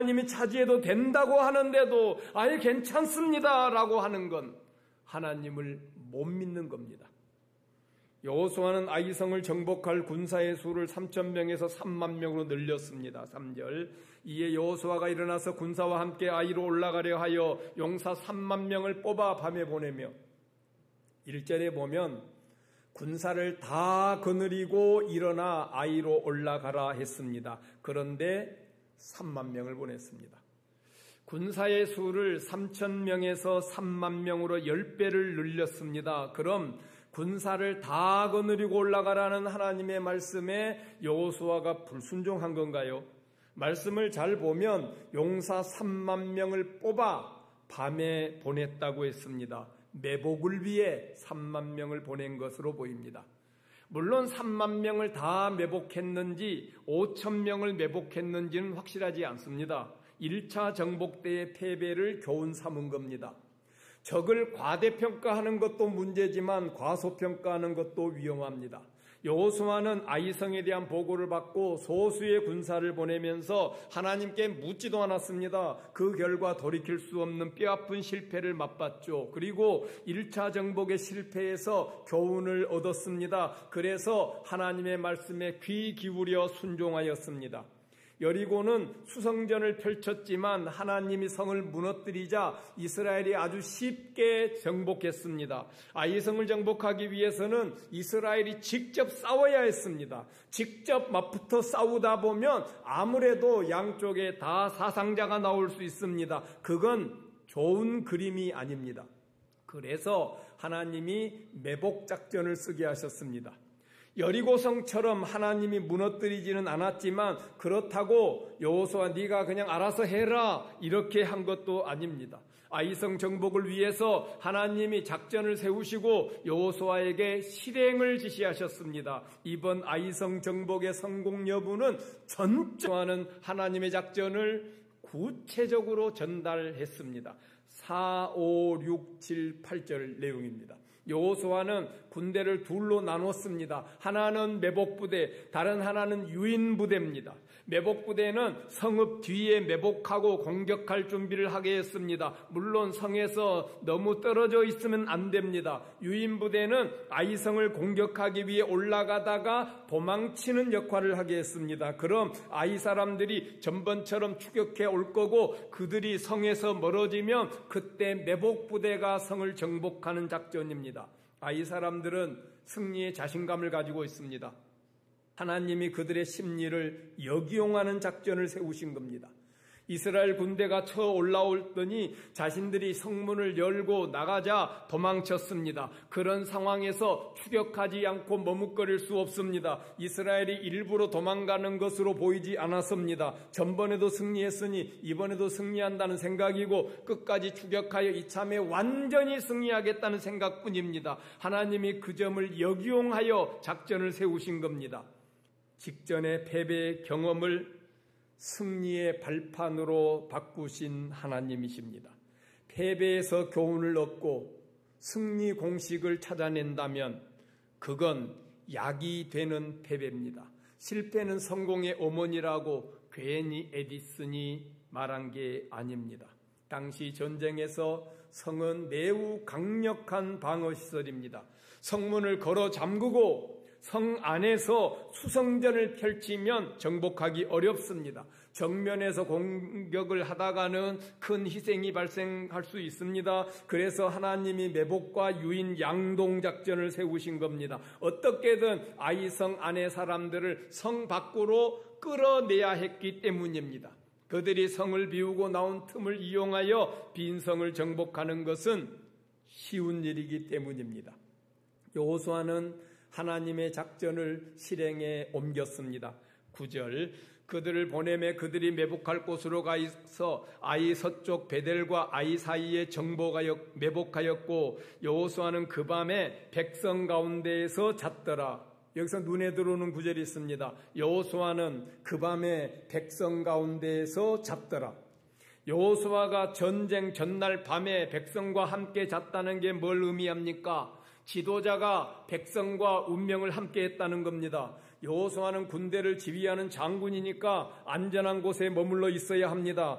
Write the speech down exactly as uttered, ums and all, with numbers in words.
하나님이 차지해도 된다고 하는데도 아예 괜찮습니다 라고 하는 건 하나님을 못 믿는 겁니다. 여호수아는 아이성을 정복할 군사의 수를 삼천 명에서 삼만 명으로 늘렸습니다. 삼 절 이에 여호수아가 일어나서 군사와 함께 아이로 올라가려 하여 용사 삼만 명을 뽑아 밤에 보내며, 일 절에 보면 군사를 다 거느리고 일어나 아이로 올라가라 했습니다. 그런데 삼만 명을 보냈습니다. 군사의 수를 삼천 명에서 삼만 명으로 십 배를 늘렸습니다. 그럼 군사를 다 거느리고 올라가라는 하나님의 말씀에 여호수아가 불순종한 건가요? 말씀을 잘 보면 용사 삼만 명을 뽑아 밤에 보냈다고 했습니다. 매복을 위해 삼만 명을 보낸 것으로 보입니다. 물론 삼만 명을 다 매복했는지 오천 명을 매복했는지는 확실하지 않습니다. 일 차 정복 때의 패배를 교훈 삼은 겁니다. 적을 과대평가하는 것도 문제지만 과소평가하는 것도 위험합니다. 여호수아는 아이성에 대한 보고를 받고 소수의 군사를 보내면서 하나님께 묻지도 않았습니다. 그 결과 돌이킬 수 없는 뼈아픈 실패를 맛봤죠. 그리고 일 차 정복의 실패에서 교훈을 얻었습니다. 그래서 하나님의 말씀에 귀 기울여 순종하였습니다. 여리고는 수성전을 펼쳤지만 하나님이 성을 무너뜨리자 이스라엘이 아주 쉽게 정복했습니다. 아이성을 정복하기 위해서는 이스라엘이 직접 싸워야 했습니다. 직접 맞붙어 싸우다 보면 아무래도 양쪽에 다 사상자가 나올 수 있습니다. 그건 좋은 그림이 아닙니다. 그래서 하나님이 매복 작전을 쓰게 하셨습니다. 여리고성처럼 하나님이 무너뜨리지는 않았지만 그렇다고 여호수아 네가 그냥 알아서 해라 이렇게 한 것도 아닙니다. 아이성 정복을 위해서 하나님이 작전을 세우시고 여호수아에게 실행을 지시하셨습니다. 이번 아이성 정복의 성공 여부는 전적하는 하나님의 작전을 구체적으로 전달했습니다. 사, 오, 육, 칠, 팔 절 내용입니다. 여호수아는 군대를 둘로 나눴습니다. 하나는 매복부대, 다른 하나는 유인부대입니다. 매복부대는 성읍 뒤에 매복하고 공격할 준비를 하게 했습니다. 물론 성에서 너무 떨어져 있으면 안 됩니다. 유인부대는 아이성을 공격하기 위해 올라가다가 도망치는 역할을 하게 했습니다. 그럼 아이 사람들이 전번처럼 추격해 올 거고 그들이 성에서 멀어지면 그때 매복부대가 성을 정복하는 작전입니다. 아이 사람들은 승리의 자신감을 가지고 있습니다. 하나님이 그들의 심리를 역이용하는 작전을 세우신 겁니다. 이스라엘 군대가 쳐 올라오더니 자신들이 성문을 열고 나가자 도망쳤습니다. 그런 상황에서 추격하지 않고 머뭇거릴 수 없습니다. 이스라엘이 일부러 도망가는 것으로 보이지 않았습니다. 전번에도 승리했으니 이번에도 승리한다는 생각이고 끝까지 추격하여 이참에 완전히 승리하겠다는 생각뿐입니다. 하나님이 그 점을 역이용하여 작전을 세우신 겁니다. 직전의 패배의 경험을 승리의 발판으로 바꾸신 하나님이십니다. 패배에서 교훈을 얻고 승리 공식을 찾아낸다면 그건 약이 되는 패배입니다. 실패는 성공의 어머니라고 괜히 에디슨이 말한 게 아닙니다. 당시 전쟁에서 성은 매우 강력한 방어시설입니다. 성문을 걸어 잠그고 성 안에서 수성전을 펼치면 정복하기 어렵습니다. 정면에서 공격을 하다가는 큰 희생이 발생할 수 있습니다. 그래서 하나님이 매복과 유인 양동 작전을 세우신 겁니다. 어떻게든 아이성 안의 사람들을 성 밖으로 끌어내야 했기 때문입니다. 그들이 성을 비우고 나온 틈을 이용하여 빈성을 정복하는 것은 쉬운 일이기 때문입니다. 여호수아는 하나님의 작전을 실행에 옮겼습니다. 구 절 그들을 보내매 그들이 매복할 곳으로 가서 아이 서쪽 베델과 아이 사이에 정복하여 매복하였고 여호수아는 그 밤에 백성 가운데에서 잤더라. 여기서 눈에 들어오는 구절이 있습니다. 여호수아는 그 밤에 백성 가운데에서 잤더라. 여호수아가 전쟁 전날 밤에 백성과 함께 잤다는 게 뭘 의미합니까? 지도자가 백성과 운명을 함께 했다는 겁니다. 여호수아는 군대를 지휘하는 장군이니까 안전한 곳에 머물러 있어야 합니다.